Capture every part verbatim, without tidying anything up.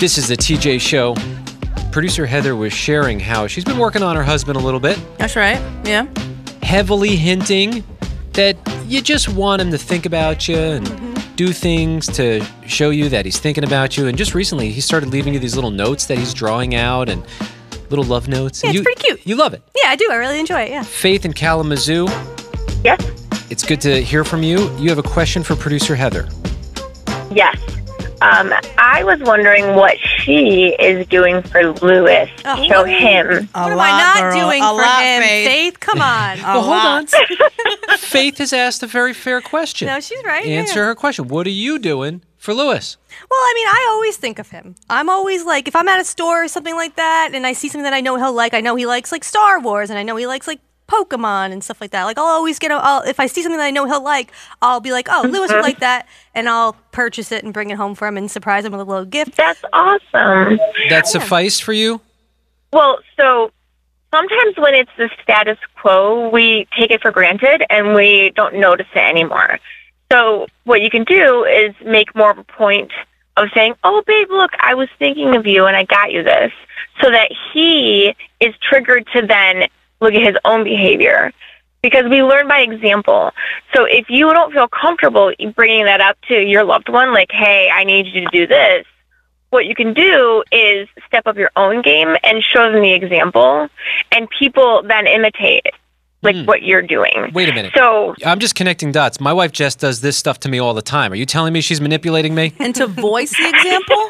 This is the T J Show. Producer Heather was sharing how she's been working on her husband a little bit. That's right, yeah. Heavily hinting that you just want him to think about you and mm-hmm. do things to show you that he's thinking about you. And just recently, he started leaving you these little notes that he's drawing out and little love notes. Yeah, and it's you, pretty cute. You love it. Yeah, I do. I really enjoy it, yeah. Faith in Kalamazoo. Yes. It's good to hear from you. You have a question for producer Heather. Yes. Um, I was wondering what she is doing for Lewis to Oh, show what- him. What am I not girl. doing A for lot, him? Faith. Faith, come on. A Well, hold lot. on. Faith has asked a very fair question. No, she's right. yeah, Answer yeah. her question. What are you doing for Lewis? Well, I mean, I always think of him. I'm always like, if I'm at a store or something like that, and I see something that I know he'll like, I know he likes like Star Wars, and I know he likes like Pokemon and stuff like that. Like, I'll always get a, I'll, if I see something that I know he'll like, I'll be like, oh, Lewis would like that, and I'll purchase it and bring it home for him and surprise him with a little gift. That's awesome. That sufficed for you? Well, so sometimes when it's the status quo, we take it for granted and we don't notice it anymore. So what you can do is make more of a point of saying, oh, babe, look, I was thinking of you and I got you this, so that he is triggered to then look at his own behavior, because we learn by example. So if you don't feel comfortable bringing that up to your loved one, like, hey, I need you to do this, what you can do is step up your own game and show them the example, and people then imitate like Hmm. what you're doing. Wait a minute. So I'm just connecting dots. My wife Jess does this stuff to me all the time. Are you telling me she's manipulating me? And to voice the example?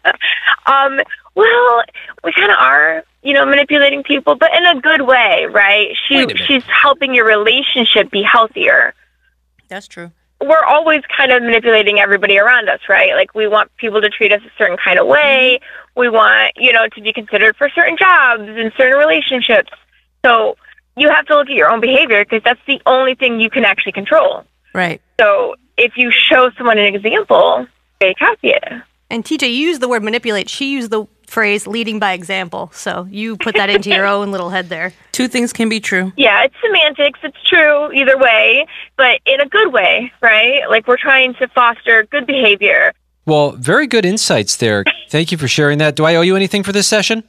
Um, well, we kind of are, you know, manipulating people, but in a good way, right? She Wait a minute. she's helping your relationship be healthier. That's true. We're always kind of manipulating everybody around us, right? Like, we want people to treat us a certain kind of way. We want, you know, to be considered for certain jobs and certain relationships. So you have to look at your own behavior, because that's the only thing you can actually control. Right. So if you show someone an example, they copy it. And T J, you used the word manipulate. She used the phrase leading by example. So you put that into your own little head there. Two things can be true. Yeah, it's semantics. It's true either way, but in a good way, right? Like, we're trying to foster good behavior. Well, very good insights there. Thank you for sharing that. Do I owe you anything for this session?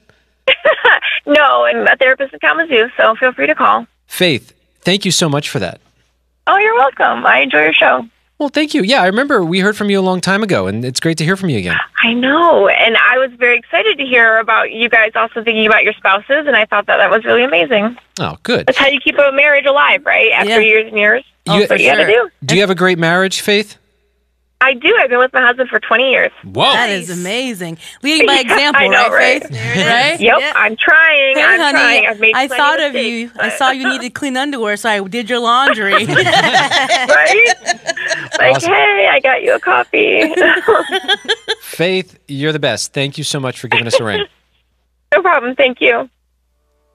No, I'm a therapist in Kalamazoo, so feel free to call. Faith, thank you so much for that. Oh, you're welcome. I enjoy your show. Well, thank you. Yeah, I remember we heard from you a long time ago, and it's great to hear from you again. I know, and I was very excited to hear about you guys also thinking about your spouses, and I thought that that was really amazing. Oh, good. That's how you keep a marriage alive, right? After Yeah. years and years. You- That's what you gotta do. Do you have a great marriage, Faith? I do. I've been with my husband for twenty years. Whoa. That is amazing. Leading by Yeah, example, I know, right, right? Faith? Right? Yep, Yeah. I'm trying. Hey, I'm honey, trying. I've made I plenty thought of mistakes, you. I but- saw you needed clean underwear, so I did your laundry. right? Like, Awesome. hey, I got you a coffee. Faith, you're the best. Thank you so much for giving us a ring. No problem. Thank you.